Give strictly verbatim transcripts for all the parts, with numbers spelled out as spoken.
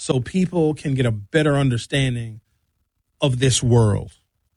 so people can get a better understanding of this world.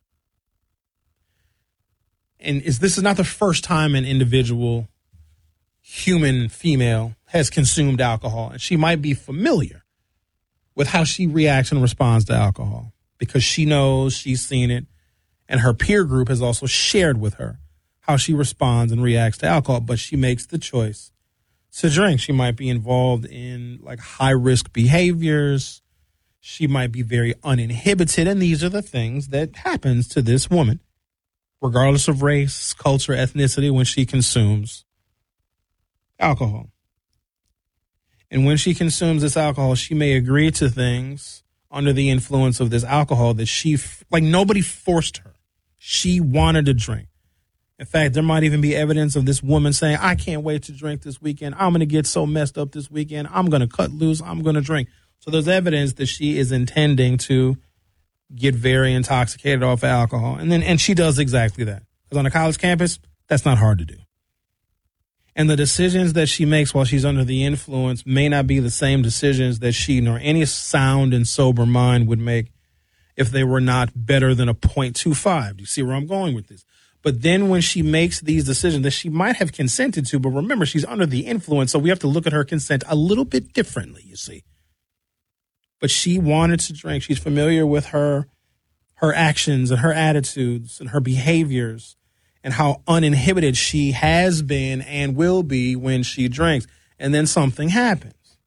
And is this is not the first time an individual, human female, has consumed alcohol. And she might be familiar with how she reacts and responds to alcohol because she knows, she's seen it, and her peer group has also shared with her how she responds and reacts to alcohol. But she makes the choice to drink. She might be involved in like high-risk behaviors. She might be very uninhibited. And these are the things that happens to this woman, regardless of race, culture, ethnicity, when she consumes alcohol. And when she consumes this alcohol, she may agree to things under the influence of this alcohol that she, like nobody forced her. She wanted to drink. In fact, there might even be evidence of this woman saying, I can't wait to drink this weekend. I'm going to get so messed up this weekend. I'm going to cut loose. I'm going to drink. So there's evidence that she is intending to get very intoxicated off of alcohol. And then, and she does exactly that. Because on a college campus, that's not hard to do. And the decisions that she makes while she's under the influence may not be the same decisions that she nor any sound and sober mind would make if they were not better than a point two five. Do you see where I'm going with this? But then when she makes these decisions that she might have consented to, but remember, she's under the influence, so we have to look at her consent a little bit differently, you see. But she wanted to drink. She's familiar with her, her actions and her attitudes and her behaviors and how uninhibited she has been and will be when she drinks. And then something happens.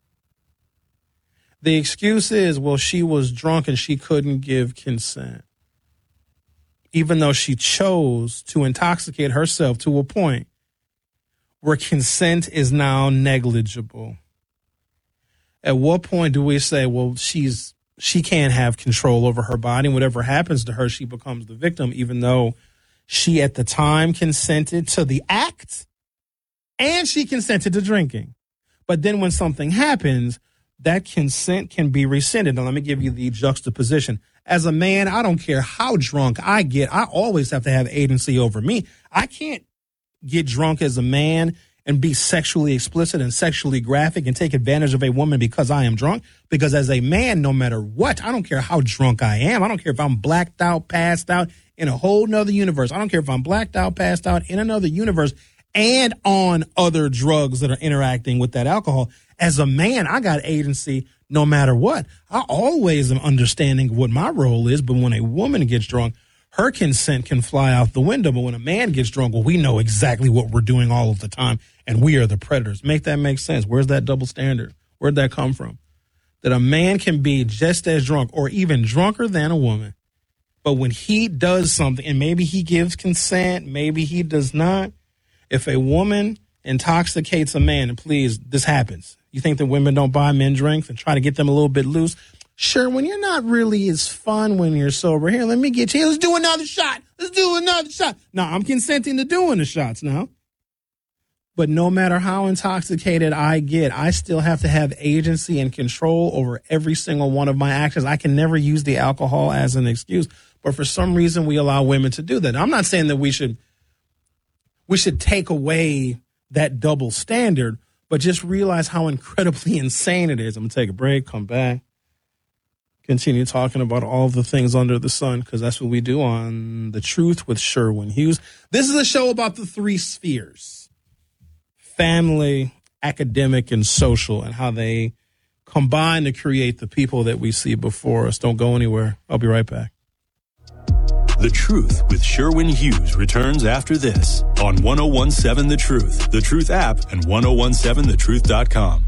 The excuse is, well, she was drunk and she couldn't give consent, even though she chose to intoxicate herself to a point where consent is now negligible. At what point do we say, well, she's she can't have control over her body, and whatever happens to her, she becomes the victim, even though she at the time consented to the act and she consented to drinking. But then when something happens, that consent can be rescinded. Now, let me give you the juxtaposition. As a man, I don't care how drunk I get. I always have to have agency over me. I can't get drunk as a man and be sexually explicit and sexually graphic and take advantage of a woman because I am drunk. Because as a man, no matter what, I don't care how drunk I am. I don't care if I'm blacked out, passed out in a whole nother universe. I don't care if I'm blacked out, passed out in another universe and on other drugs that are interacting with that alcohol. As a man, I got agency no matter what. I always am understanding what my role is, but when a woman gets drunk, her consent can fly out the window. But when a man gets drunk, well, we know exactly what we're doing all of the time, and we are the predators. Make that make sense. Where's that double standard? Where'd that come from? That a man can be just as drunk or even drunker than a woman, but when he does something, and maybe he gives consent, maybe he does not, if a woman intoxicates a man, and please, this happens. You think that women don't buy men drinks and try to get them a little bit loose? Sure, when you're not really as fun when you're sober. Here, let me get you. Let's do another shot. Let's do another shot. No, I'm consenting to doing the shots now. But no matter how intoxicated I get, I still have to have agency and control over every single one of my actions. I can never use the alcohol as an excuse. But for some reason, we allow women to do that. I'm not saying that we should we should take away that double standard, but just realize how incredibly insane it is. I'm going to take a break, come back, continue talking about all the things under the sun, because that's what we do on The Truth with Sherwin Hughes. This is a show about the three spheres: family, academic, and social, and how they combine to create the people that we see before us. Don't go anywhere. I'll be right back. The Truth with Sherwin Hughes returns after this on one oh one seven The Truth, The Truth app, and ten seventeen the truth dot com.